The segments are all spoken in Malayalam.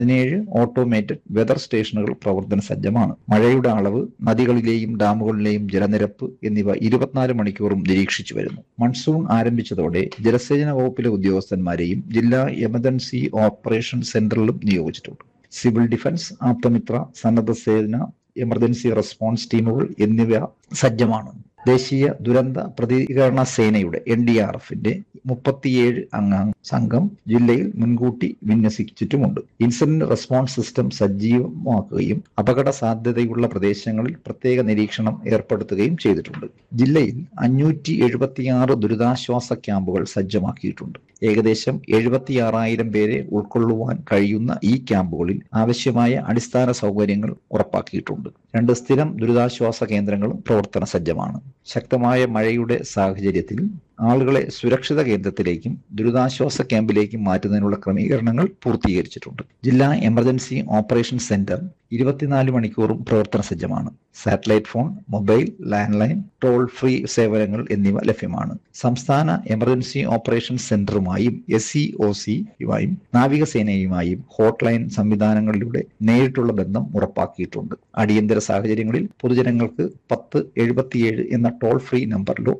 17 ഓട്ടോമേറ്റഡ് വെതർ സ്റ്റേഷനുകൾ പ്രവർത്തന സജ്ജമാണ്. മഴയുടെ അളവ്, നദികളിലെയും ഡാമുകളിലെയും ജലനിരപ്പ് എന്നിവ 24 മണിക്കൂറും നിരീക്ഷിച്ചു വരുന്നു. മൺസൂൺ ആരംഭിച്ചതോടെ ജലസേചന വകുപ്പിലെ ഉദ്യോഗസ്ഥന്മാരെയും ജില്ലാ എമർജൻസി ഓപ്പറേഷൻ സെന്ററിലും നിയോഗിച്ചിട്ടുണ്ട്. സിവിൽ ഡിഫൻസ്, ആപ്തമിത്ര, സന്നദ്ധ സേന, എമർജൻസി റെസ്പോൺസ് ടീമുകൾ എന്നിവ സജ്ജമാണ്. ദേശീയ ദുരന്ത പ്രതികരണ സേനയുടെ NDRFന്റെ 37 അംഗ സംഘം ജില്ലയിൽ മുൻകൂട്ടി വിന്യസിച്ചിട്ടുമുണ്ട്. ഇൻസിഡന്റ് റെസ്പോൺസ് സിസ്റ്റം സജീവമാക്കുകയും അപകട സാധ്യതയുള്ള പ്രദേശങ്ങളിൽ പ്രത്യേക നിരീക്ഷണം ഏർപ്പെടുത്തുകയും ചെയ്തിട്ടുണ്ട്. ജില്ലയിൽ 576 ദുരിതാശ്വാസ ക്യാമ്പുകൾ സജ്ജമാക്കിയിട്ടുണ്ട്. ഏകദേശം 76,000 പേരെ ഉൾക്കൊള്ളുവാൻ കഴിയുന്ന ഈ ക്യാമ്പുകളിൽ ആവശ്യമായ അടിസ്ഥാന സൗകര്യങ്ങൾ ഉറപ്പാക്കിയിട്ടുണ്ട്. 2 സ്ഥിരം ദുരിതാശ്വാസ കേന്ദ്രങ്ങളും പ്രവർത്തന സജ്ജമാണ്. ശക്തമായ മഴയുടെ സാഹചര്യത്തിൽ ആളുകളെ സുരക്ഷിത കേന്ദ്രത്തിലേക്കും ദുരിതാശ്വാസ ക്യാമ്പിലേക്കും മാറ്റുന്നതിനുള്ള ക്രമീകരണങ്ങൾ പൂർത്തീകരിച്ചിട്ടുണ്ട്. ജില്ലാ എമർജൻസി ഓപ്പറേഷൻ സെന്റർ 24 മണിക്കൂറും പ്രവർത്തന സജ്ജമാണ്. Satellite phone, mobile, land line, toll free സേവനങ്ങൾ എന്നിവ ലഭ്യമാണ്. സംസ്ഥാന എമർജൻസി ഓപ്പറേഷൻ സെന്ററുമായും SEOCയുമായും നാവികസേനയുമായും ഹോട്ട്ലൈൻ സംവിധാനങ്ങളിലൂടെ നേരിട്ടുള്ള ബന്ധം ഉറപ്പാക്കിയിട്ടുണ്ട്. അടിയന്തര സാഹചര്യങ്ങളിൽ പൊതുജനങ്ങൾക്ക് 1077 എന്ന ടോൾ ഫ്രീ നമ്പറിലോ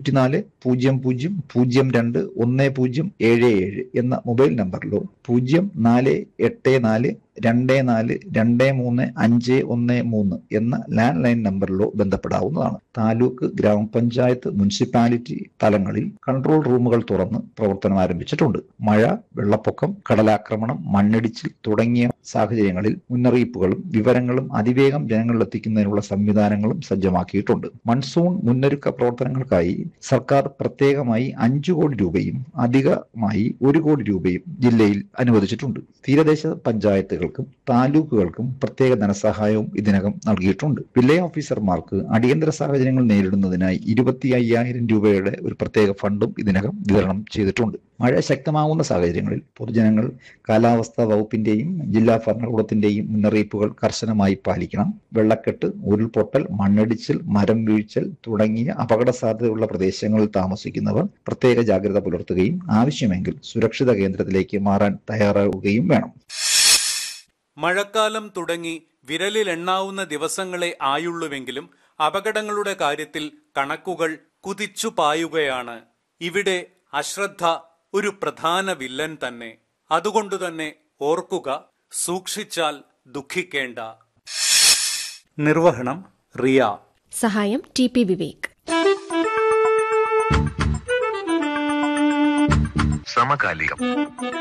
9400021077 എന്ന മൊബൈൽ നമ്പറിലോ 04842423 എന്ന ലാൻഡ് ലൈൻ നമ്പറിലോ ബന്ധപ്പെടാവുന്നതാണ്. താലൂക്ക്, ഗ്രാമപഞ്ചായത്ത്, മുനിസിപ്പാലിറ്റി തലങ്ങളിൽ കൺട്രോൾ റൂമുകൾ തുറന്ന് പ്രവർത്തനം ആരംഭിച്ചിട്ടുണ്ട്. മഴ, വെള്ളപ്പൊക്കം, കടലാക്രമണം, മണ്ണിടിച്ചിൽ തുടങ്ങിയ സാഹചര്യങ്ങളിൽ മുന്നറിയിപ്പുകളും വിവരങ്ങളും അതിവേഗം ജനങ്ങളിൽ എത്തിക്കുന്നതിനുള്ള സംവിധാനങ്ങളും സജ്ജമാക്കിയിട്ടുണ്ട്. മൺസൂൺ മുന്നൊരുക്ക പ്രവർത്തനങ്ങൾക്കായി സർക്കാർ പ്രത്യേകമായി 5 കോടി രൂപയും അധികമായി 1 കോടി രൂപയും ജില്ലയിൽ അനുവദിച്ചിട്ടുണ്ട്. തീരദേശ പഞ്ചായത്തുകൾക്കും താലൂക്കുകൾക്കും പ്രത്യേക ധനസഹായവും ഇതിനകം നൽകിയിട്ടുണ്ട്. വില്ലേജ് ഓഫീസർമാർക്ക് അടിയന്തര സാഹചര്യങ്ങൾ നേരിടുന്നതിനായി 25,000 രൂപയുടെ ഒരു പ്രത്യേക ഫണ്ടും ഇതിനകം വിതരണം ചെയ്തിട്ടുണ്ട്. മഴ ശക്തമാകുന്ന സാഹചര്യങ്ങളിൽ പൊതുജനങ്ങൾ കാലാവസ്ഥാ വകുപ്പിന്റെയും ജില്ലാ ഭരണകൂടത്തിന്റെയും മുന്നറിയിപ്പുകൾ കർശനമായി പാലിക്കണം. വെള്ളക്കെട്ട്, ഉരുൾപൊട്ടൽ, മണ്ണിടിച്ചിൽ, മരം വീഴ്ചൽ തുടങ്ങിയ അപകട സാധ്യതയുള്ള പ്രദേശങ്ങളിൽ താമസിക്കുന്നവർ പ്രത്യേക ജാഗ്രത പുലർത്തുകയും ആവശ്യമെങ്കിൽ സുരക്ഷിത കേന്ദ്രത്തിലേക്ക് മാറാൻ തയ്യാറാവുകയും വേണം. മഴക്കാലം തുടങ്ങി വിരലിലെണ്ണാവുന്ന ദിവസങ്ങളെ ആയുള്ളുവെങ്കിലും അപകടങ്ങളുടെ കാര്യത്തിൽ കണക്കുകൾ കുതിച്ചു പായുകയാണ്. ഇവിടെ അശ്രദ്ധ ഒരു പ്രധാന വില്ലൻ തന്നെ. അതുകൊണ്ടുതന്നെ ഓർക്കുക, സൂക്ഷിച്ചാൽ ദുഃഖിക്കേണ്ട. നിർവഹണം റിയ. സഹായം TP വിവേക്. സമകാലികം.